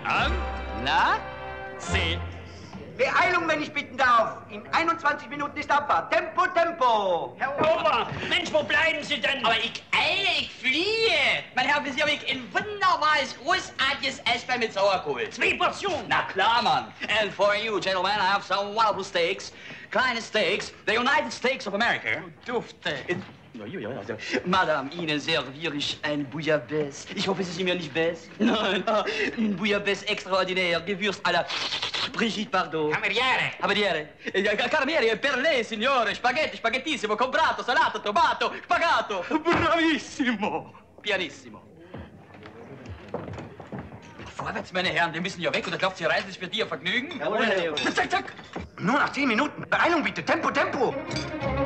Na? See. Beeilung, wenn ich bitten darf. In 21 Minuten ist Abfahrt. Tempo, Tempo. Herr Ober, Mensch, wo bleiben Sie denn? Aber ich eile, ich fliehe. Mein Herr, wisst ihr, ich ein wunderbares, großartiges Eisbein mit Sauerkohl. 2 Portionen. Na klar, Mann. And for you, gentlemen, I have some wonderful steaks. Kleine Steaks, the United States of America. Dufte. Madame, Ihnen serviere ich ein Bouillabaisse. Ich hoffe, Sie sind mir nicht bess. Nein, ein Bouillabaisse extraordinaire, Gewürz à la Brigitte Bardot. Cameriere. Carabinieri, per lei, signore. Spaghetti, spaghettissimo, comprato, salato, tomato, pagato. Bravissimo. Pianissimo. Vorwärts, meine Herren, wir müssen ja weg, oder glaubt Sie, Reisen ist für die Ihr Vergnügen? Jawohl, Herr Leo. Zack, zack. Nur nach 10 Minuten. Beeilung bitte. Tempo, Tempo.